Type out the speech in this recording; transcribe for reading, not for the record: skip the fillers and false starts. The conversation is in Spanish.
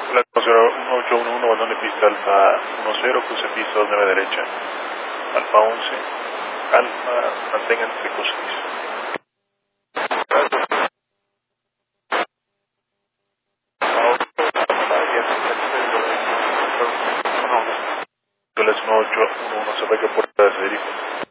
La 0811, balón de pista Alfa 10, cruce pista 29 derecha. Alfa 11, Alfa, mantengan seco 6. Las 1811, se ve que puerta se dirige.